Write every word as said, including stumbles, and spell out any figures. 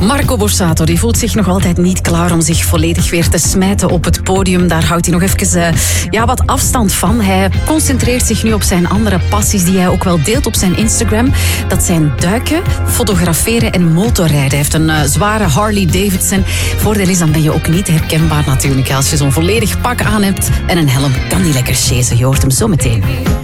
Marco Borsato die voelt zich nog altijd niet klaar om zich volledig weer te smijten op het podium. Daar houdt hij nog even uh, ja, wat afstand van. Hij concentreert zich nu op zijn andere passies die hij ook wel deelt op zijn Instagram. Dat zijn duiken, fotograferen en motorrijden. Hij heeft een uh, zware Harley Davidson. Voordeel is, dan ben je ook niet herkenbaar natuurlijk. Als je zo'n volledig pak aan hebt en een helm, kan die lekker chasen. Je hoort hem zo meteen.